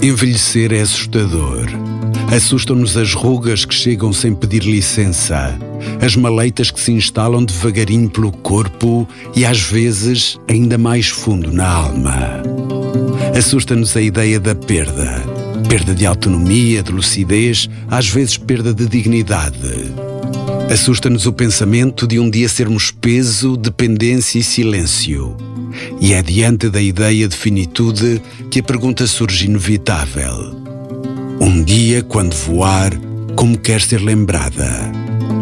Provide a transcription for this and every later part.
Envelhecer é assustador. Assustam-nos as rugas que chegam sem pedir licença, as maleitas que se instalam devagarinho pelo corpo e às vezes ainda mais fundo na alma. Assusta-nos a ideia da perda. Perda de autonomia, de lucidez, às vezes perda de dignidade. Assusta-nos o pensamento de um dia sermos peso, dependência e silêncio. E é diante da ideia de finitude que a pergunta surge inevitável. Um dia, quando voar, como quer ser lembrada?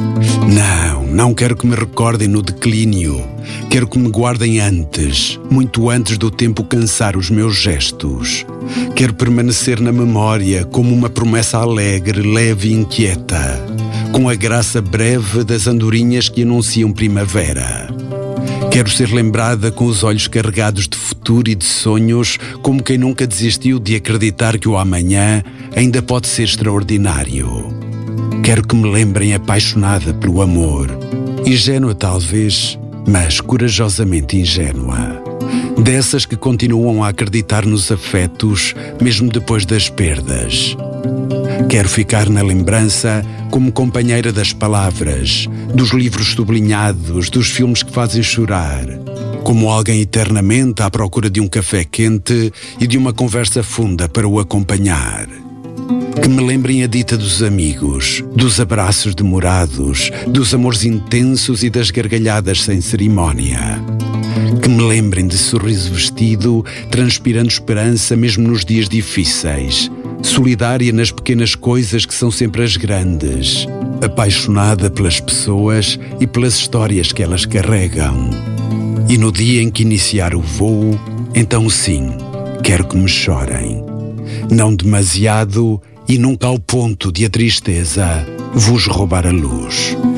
Não quero que me recordem no declínio. Quero que me guardem antes, muito antes do tempo cansar os meus gestos. Quero permanecer na memória como uma promessa alegre, leve e inquieta, com a graça breve das andorinhas que anunciam primavera. Quero ser lembrada com os olhos carregados de futuro e de sonhos, como quem nunca desistiu de acreditar que o amanhã ainda pode ser extraordinário. Quero que me lembrem apaixonada pelo amor, ingênua talvez, mas corajosamente ingênua. Dessas que continuam a acreditar nos afetos, mesmo depois das perdas. Quero ficar na lembrança como companheira das palavras, dos livros sublinhados, dos filmes que fazem chorar. Como alguém eternamente à procura de um café quente e de uma conversa funda para o acompanhar. Que me lembrem a dita dos amigos, dos abraços demorados, dos amores intensos e das gargalhadas sem cerimónia. Que me lembrem de sorriso vestido, transpirando esperança mesmo nos dias difíceis. Solidária nas pequenas coisas que são sempre as grandes. Apaixonada pelas pessoas e pelas histórias que elas carregam. E no dia em que iniciar o voo, então sim, quero que me chorem. Não demasiado e nunca ao ponto de a tristeza vos roubar a luz.